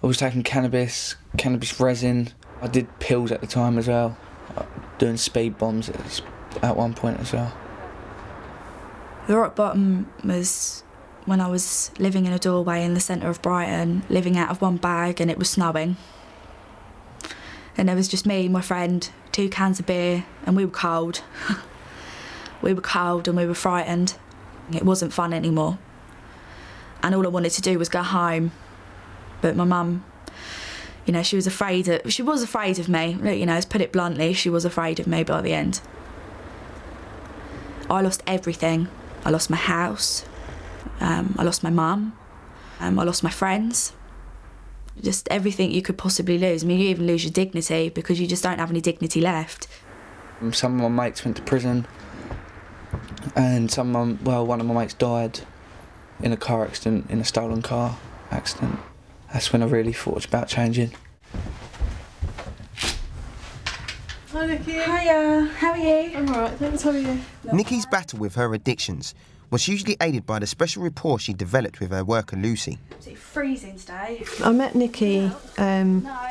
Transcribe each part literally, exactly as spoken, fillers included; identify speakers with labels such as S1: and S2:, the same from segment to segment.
S1: I was taking cannabis, cannabis resin. I did pills at the time as well, doing speed bombs at one point as well.
S2: The rock bottom was when I was living in a doorway in the centre of Brighton, living out of one bag, and it was snowing. And there was just me, my friend, two cans of beer, and we were cold. We were cold and we were frightened. It wasn't fun anymore. And all I wanted to do was go home. But my mum, you know, she was afraid of, she was afraid of me. You know, let's put it bluntly, she was afraid of me by the end. I lost everything. I lost my house. Um, I lost my mum. Um, I lost my friends. Just everything you could possibly lose. I mean, you even lose your dignity because you just don't have any dignity left.
S1: Some of my mates went to prison, and some of my, well, one of my mates died in a car accident, in a stolen car accident. That's when I really thought about changing.
S3: Hi Nikki.
S2: Hiya, how are you?
S3: I'm alright, thanks, how are you?
S4: Nikki's battle with her addictions was hugely aided by the special rapport she developed with her worker Lucy.
S2: Is it freezing today?
S3: I met Nikki um,
S2: No.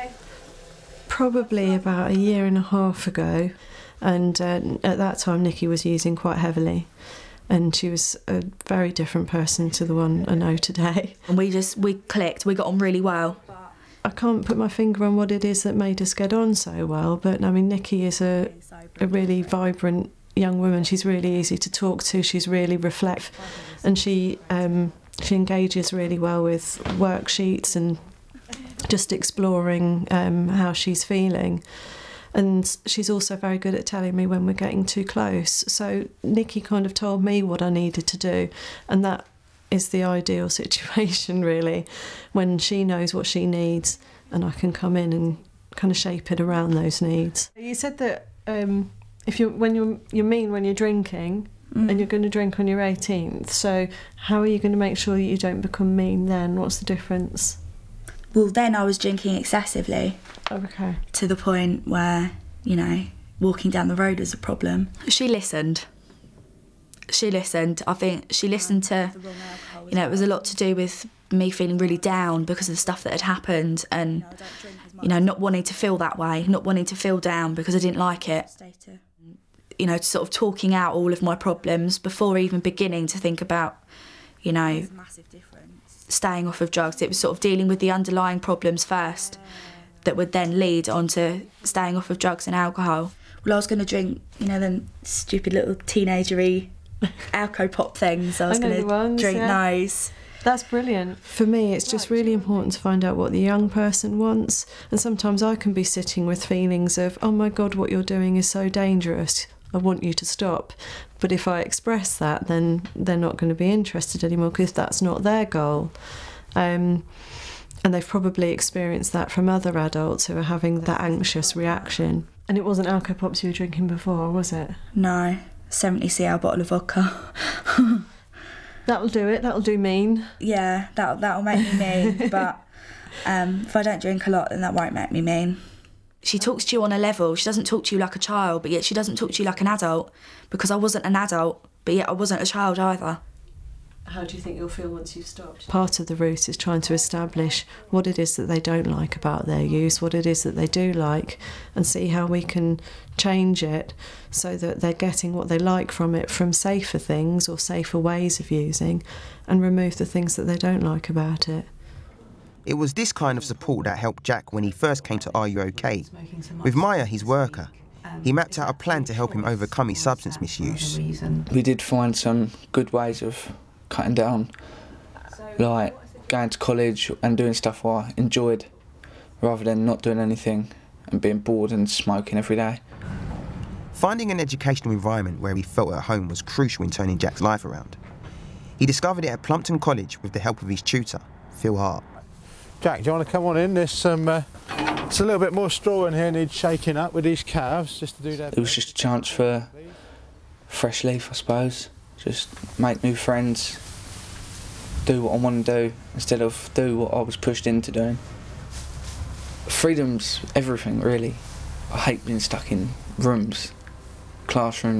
S3: probably about a year and a half ago, and uh, at that time Nikki was using quite heavily, and she was a very different person to the one I know today.
S2: And we just, we clicked, we got on really well.
S3: I can't put my finger on what it is that made us get on so well, but I mean, Nikki is a, a really vibrant young woman. She's really easy to talk to, she's really reflective, and she um, she engages really well with worksheets and just exploring um, how she's feeling. And she's also very good at telling me when we're getting too close. So Nikki kind of told me what I needed to do, and that is the ideal situation, really, when she knows what she needs and I can come in and kind of shape it around those needs. You said that um, if you when you're you're mean when you're drinking, mm. and you're going to drink on your eighteenth, so how are you going to make sure that you don't become mean then? What's the difference?
S2: Well, then I was drinking excessively.
S3: Okay.
S2: To the point where, you know, walking down the road was a problem. She listened. She listened. I think she listened to, you know, it was a lot to do with me feeling really down because of the stuff that had happened, and, you know, not wanting to feel that way, not wanting to feel down because I didn't like it. You know, sort of talking out all of my problems before even beginning to think about, you know, staying off of drugs. It was sort of dealing with the underlying problems first that would then lead on to staying off of drugs and alcohol. Well, I was going to drink, you know, them stupid little teenagery Alco Pop things. I was going to drink yeah. those.
S3: That's brilliant. For me, it's just really important to find out what the young person wants. And sometimes I can be sitting with feelings of, oh my God, what you're doing is so dangerous. I want you to stop. But if I express that, then they're not going to be interested anymore because that's not their goal. Um, and they've probably experienced that from other adults who are having that anxious reaction. And it wasn't Alco Pops you were drinking before, was it?
S2: No, seventy c l bottle of vodka.
S3: That'll do it, that'll do mean.
S2: Yeah, that'll, that'll make me mean, but um, if I don't drink a lot, then that won't make me mean. She talks to you on a level. She doesn't talk to you like a child, but yet she doesn't talk to you like an adult, because I wasn't an adult, but yet I wasn't a child either.
S3: How do you think you'll feel once you've stopped? Part of the route is trying to establish what it is that they don't like about their use, what it is that they do like, and see how we can change it so that they're getting what they like from it, from safer things or safer ways of using, and remove the things that they don't like about it.
S4: It was this kind of support that helped Jack when he first came to Are You OK? With Maya, his worker, he mapped out a plan to help him overcome his substance misuse.
S1: We did find some good ways of cutting down, like going to college and doing stuff I enjoyed, rather than not doing anything and being bored and smoking every day.
S4: Finding an educational environment where he felt at home was crucial in turning Jack's life around. He discovered it at Plumpton College with the help of his tutor, Phil Hart.
S5: Jack, do you want to come on in? There's some, uh, it's a little bit more straw in here needs shaking up with these calves, just to do that.
S1: It was just a chance for fresh leaf, I suppose. Just make new friends, do what I want to do instead of do what I was pushed into doing. Freedom's everything, really. I hate being stuck in rooms, classrooms.